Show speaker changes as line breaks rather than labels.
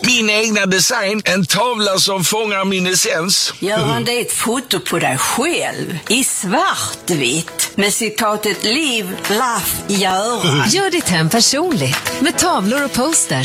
Min egna design, en tavla som fångar min essens.
Göran, det är ett foto på dig själv i svartvitt med citatet Liv, laugh, göra.
Gör ditt hem personligt med tavlor och posters